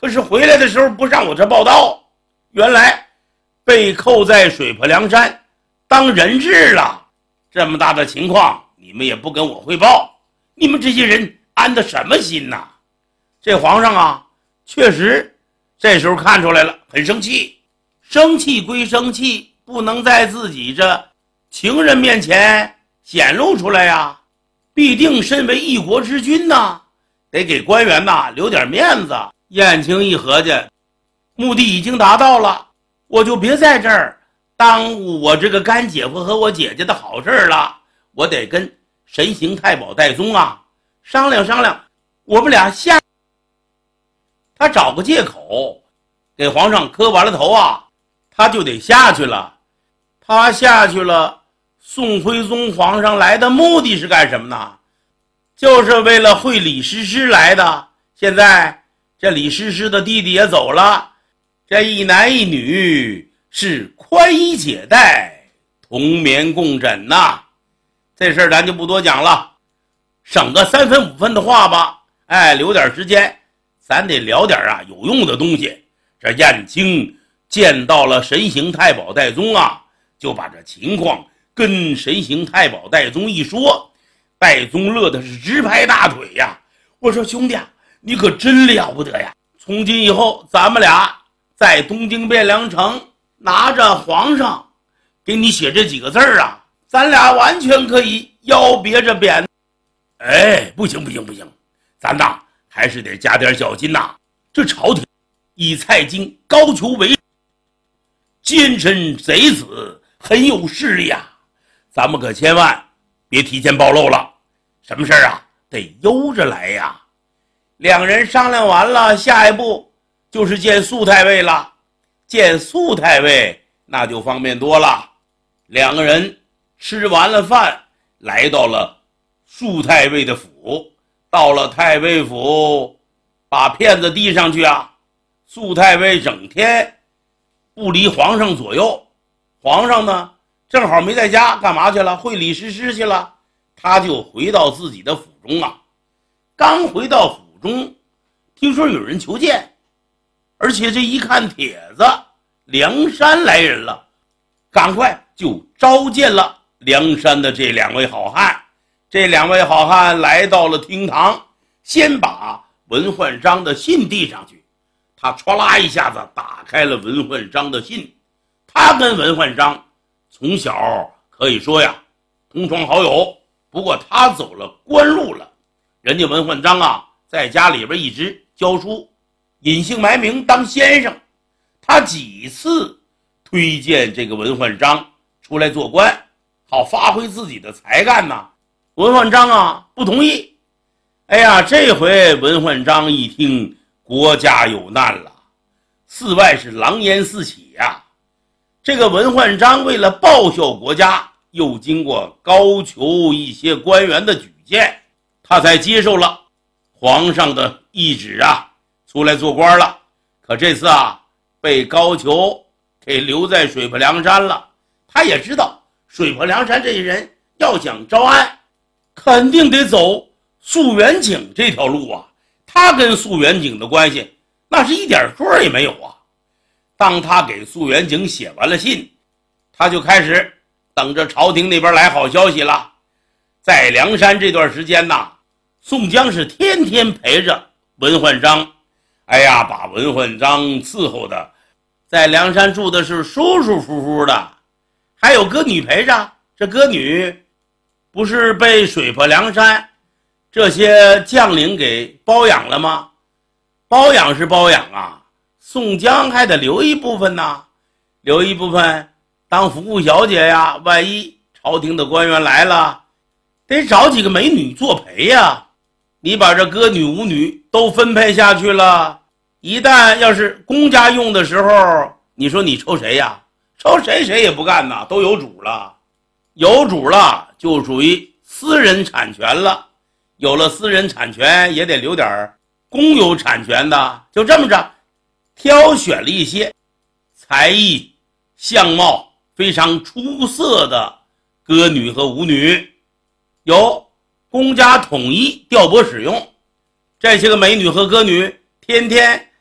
可是回来的时候不上我这报道，原来被扣在水泊梁山当人质了。这么大的情况你们也不跟我汇报，你们这些人安的什么心呐？这皇上啊，确实这时候看出来了，很生气。生气归生气，不能在自己这情人面前显露出来呀。必定身为一国之君呐，得给官员呐留点面子。燕青一合计，目的已经达到了，我就别在这儿耽误我这个干姐夫和我姐姐的好事了。我得跟神行太保戴宗啊商量商量，我们俩下。他找个借口给皇上磕完了头啊，他就得下去了。他下去了，宋徽宗皇上来的目的是干什么呢？就是为了会李师师来的。现在这李师师的弟弟也走了，这一男一女是宽衣解带，同眠共枕呐。这事儿咱就不多讲了，省个3分5分的话吧。留点时间咱得聊点有用的东西。这燕青见到了神行太保戴宗啊，就把这情况跟神行太保戴宗一说。戴宗乐的是直拍大腿呀，我说兄弟啊，你可真了不得呀！从今以后咱们俩在东京汴梁城拿着皇上给你写这几个字啊，咱俩完全可以腰别着扁。不行，咱呐还是得加点小心呐。这朝廷以蔡京、高俅为奸臣贼子，很有势力啊，咱们可千万别提前暴露了。什么事啊，得悠着来呀。两人商量完了，下一步就是见肃太尉了。见肃太尉那就方便多了。两个人吃完了饭，来到了肃太尉的府。到了太尉府，把片子递上去啊。肃太尉整天不离皇上左右，皇上呢正好没在家，干嘛去了？会李师师去了。他就回到自己的府中啊。刚回到府中，听说有人求见，而且这一看帖子，梁山来人了，赶快就召见了梁山的这2位好汉。这2位好汉来到了厅堂，先把文焕章的信递上去。他唰啦一下子打开了文焕章的信。他跟文焕章从小可以说呀同窗好友，不过他走了官路了。人家文焕章啊在家里边一直教书，隐姓埋名当先生。他几次推荐这个文焕章出来做官，好发挥自己的才干呐。文焕章啊不同意。这回文焕章一听国家有难了，寺外是狼烟四起呀。这个文焕章为了报效国家，又经过高俅一些官员的举荐，他才接受了皇上的懿旨啊，出来做官了。可这次啊被高俅给留在水泊梁山了。他也知道水泊梁山这些人要想招安，肯定得走肃元景这条路啊。他跟肃元景的关系那是一点说也没有啊。当他给肃元景写完了信，他就开始等着朝廷那边来好消息了。在梁山这段时间呐，宋江是天天陪着文焕章，把文焕章伺候的在梁山住的是舒舒服服的。还有歌女陪着，这歌女不是被水泊梁山这些将领给包养了吗？包养是包养啊，宋江还得留一部分呢，留一部分当服务小姐呀。万一朝廷的官员来了，得找几个美女作陪呀。你把这歌女舞女都分配下去了，一旦要是公家用的时候，你说你抽谁呀？抽谁谁也不干呐，都有主了。有主了就属于私人产权了，有了私人产权也得留点公有产权的。就这么着挑选了一些才艺相貌非常出色的歌女和舞女，由公家统一调拨使用。这些个美女和歌女天天